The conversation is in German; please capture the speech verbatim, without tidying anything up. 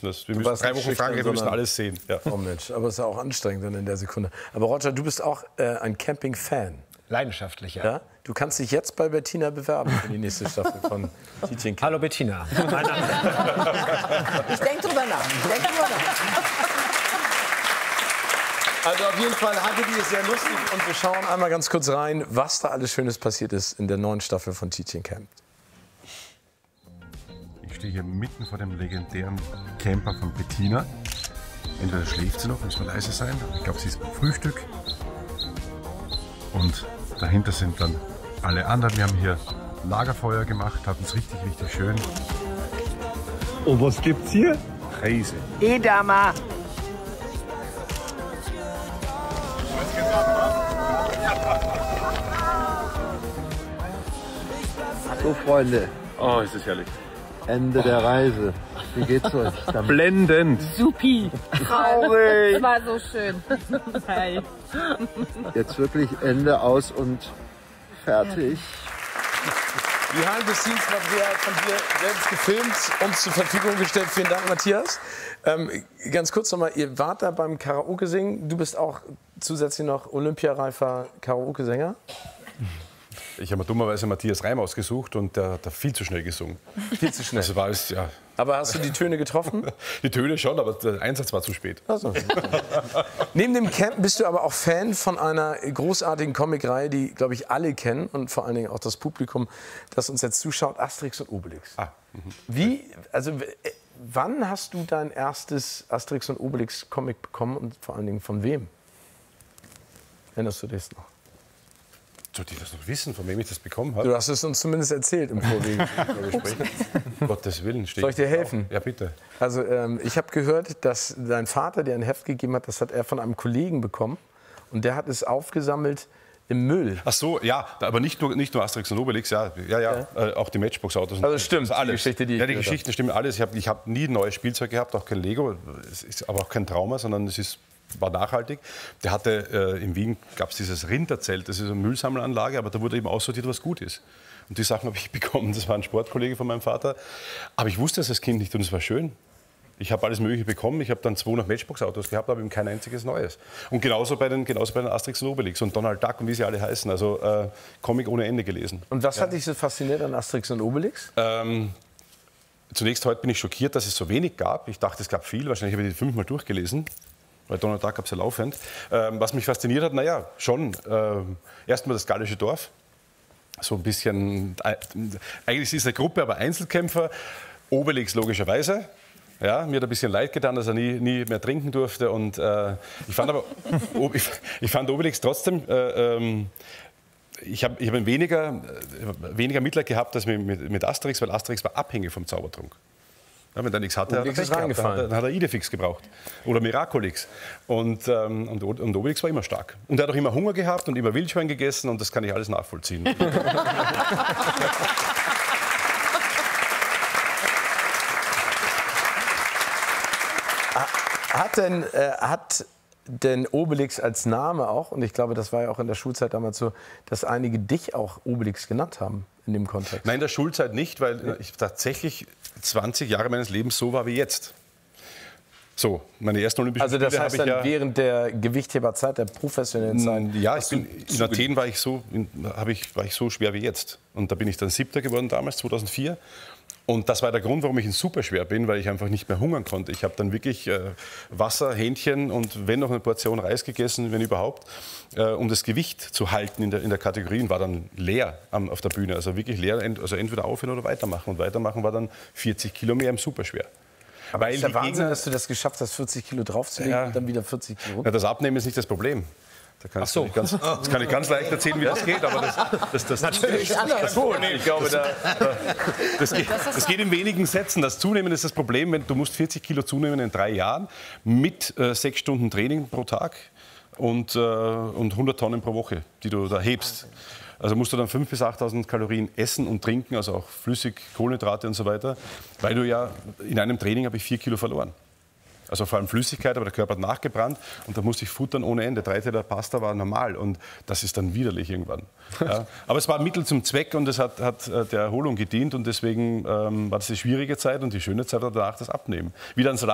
müssen das. Wir müssen drei Wochen Frankreich, wir müssen alles sehen. Ja. Oh Mensch, aber es ist ja auch anstrengend dann in der Sekunde. Aber Roger, du bist auch äh, ein Camping-Fan. Leidenschaftlich, ja. Ja? Du kannst dich jetzt bei Bettina bewerben für die nächste Staffel von Tietjen Camp. Hallo Bettina. Ich denke drüber nach. Ich denk drüber nach. Also auf jeden Fall hattet ihr es sehr lustig und wir schauen einmal ganz kurz rein, was da alles Schönes passiert ist in der neuen Staffel von Tietjen Camp. Ich stehe hier mitten vor dem legendären Camper von Bettina. Entweder schläft sie noch, muss man leise sein. Ich glaube, sie ist beim Frühstück. Und dahinter sind dann alle anderen. Wir haben hier Lagerfeuer gemacht, hatten es richtig, richtig schön. Und was gibt's hier? Käse. Edama. So, Freunde, Oh, ist das herrlich. Ende der Reise. Wie geht's euch? Dann Blendend. Supi. traurig. Es war so schön. Hi. Jetzt wirklich Ende aus und fertig. Behind the Scenes Material von dir selbst gefilmt und zur Verfügung gestellt. Vielen Dank, Matthias. Ähm, ganz kurz nochmal, ihr wart da beim Karaoke-Singen. Du bist auch zusätzlich noch olympiareifer Karaoke-Sänger. Ich habe mir dummerweise Matthias Reim ausgesucht und der hat da viel zu schnell gesungen. Viel zu schnell. Also war es, ja, Aber hast du die Töne getroffen? die Töne schon, aber der Einsatz war zu spät. Also. Neben dem Camp bist du aber auch Fan von einer großartigen Comicreihe, die, glaube ich, alle kennen und vor allen Dingen auch das Publikum, das uns jetzt zuschaut, Asterix und Obelix. Ah, mhm. Wie, also äh, wann hast du dein erstes Asterix und Obelix Comic bekommen und vor allen Dingen von wem? Erinnerst du dich noch? Sollte ich das noch wissen, von wem ich das bekommen habe? Du hast es uns zumindest erzählt im Vorwege. Um Gottes Willen. Steht Soll ich dir helfen? Ja, bitte. Also ähm, ich habe gehört, dass dein Vater dir ein Heft gegeben hat, das hat er von einem Kollegen bekommen und der hat es aufgesammelt im Müll. Ach so, ja, aber nicht nur, nicht nur Asterix und Obelix, ja, ja, ja, Ja. Äh, auch die Matchbox-Autos. Also stimmt, alles. die Geschichte, die ich ja, die gehört Geschichten stimmen alles. Ich habe ich hab nie ein neues Spielzeug gehabt, auch kein Lego, es ist aber auch kein Trauma, sondern es ist war nachhaltig. Der hatte, äh, in Wien gab es dieses Rinderzelt, das ist eine Müllsammelanlage, aber da wurde eben aussortiert, was gut ist. Und die Sachen habe ich bekommen, das war ein Sportkollege von meinem Vater. Aber ich wusste es als Kind nicht und es war schön. Ich habe alles Mögliche bekommen. Ich habe dann zweihundert Matchbox-Autos gehabt, aber eben kein einziges Neues. Und genauso bei den, genauso bei den Asterix und Obelix und Donald Duck und wie sie alle heißen. Also äh, Comic ohne Ende gelesen. Und was hat dich so fasziniert an Asterix und Obelix? Ähm, zunächst heute bin ich schockiert, dass es so wenig gab. Ich dachte, es gab viel. Wahrscheinlich habe ich die fünfmal durchgelesen. Bei Donald Duck gab es ja laufend. Ähm, was mich fasziniert hat, naja, schon ähm, erstmal das gallische Dorf. So ein bisschen, äh, eigentlich ist es eine Gruppe, aber Einzelkämpfer. Obelix logischerweise. Ja, mir hat ein bisschen leid getan, dass er nie, nie mehr trinken durfte. Und, äh, ich, fand aber, ich, ich fand Obelix trotzdem... Äh, ähm, ich habe ich hab weniger, äh, weniger Mitleid gehabt als mit, mit, mit Asterix, weil Asterix war abhängig vom Zaubertrunk. Ja, wenn er nichts hatte, hat er, Pech gehabt, dann, hat er, dann hat er Idefix gebraucht. Oder Miraculix. Und, ähm, und, und Obelix war immer stark. Und er hat auch immer Hunger gehabt und immer Wildschwein gegessen. Und das kann ich alles nachvollziehen. Hat denn, äh, hat denn Obelix als Name auch, und ich glaube, das war ja auch in der Schulzeit damals so, dass einige dich auch Obelix genannt haben in dem Kontext? Nein, in der Schulzeit nicht, weil ich tatsächlich zwanzig Jahre meines Lebens so war wie jetzt. So, meine ersten Olympischen Also das Spiele heißt habe ich dann ja, während der Gewichtheberzeit, der professionellen Zeit? Ja, ich bin, in Athen war ich, so, in, ich, war ich so schwer wie jetzt. Und da bin ich dann Siebter geworden damals, zweitausendvier. Und das war der Grund, warum ich in superschwer bin, weil ich einfach nicht mehr hungern konnte. Ich habe dann wirklich äh, Wasser, Hähnchen und wenn noch eine Portion Reis gegessen, wenn überhaupt, äh, um das Gewicht zu halten in der, in der Kategorie. Und war dann leer am, auf der Bühne, also wirklich leer. Also entweder aufhören oder weitermachen. Und weitermachen war dann vierzig Kilo mehr im Superschwer. Aber Weil ist der die Wahnsinn, Gegner, dass du das geschafft hast, vierzig Kilo draufzulegen Ja. und dann wieder vierzig Kilo runter? ja, das Abnehmen ist nicht das Problem. Da kannst Ach so. du nicht ganz, das kann ich ganz leicht erzählen, wie das geht, aber das, das, das, Natürlich. das, ich glaube, da, das, geht, das geht in wenigen Sätzen. Das Zunehmen ist das Problem, wenn du musst vierzig Kilo zunehmen in drei Jahren mit äh, sechs Stunden Training pro Tag und, äh, und hundert Tonnen pro Woche, die du da hebst. Also musst du dann fünftausend bis achttausend Kalorien essen und trinken, also auch flüssig, Kohlenhydrate und so weiter, weil du ja in einem Training habe ich vier Kilo verloren. Also vor allem Flüssigkeit, aber der Körper hat nachgebrannt und da musste ich futtern ohne Ende. Drei Teller Pasta war normal und das ist dann widerlich irgendwann. Ja. Aber es war ein Mittel zum Zweck und es hat, hat der Erholung gedient und deswegen ähm, war das die schwierige Zeit und die schöne Zeit war danach das Abnehmen. Wieder ein Salat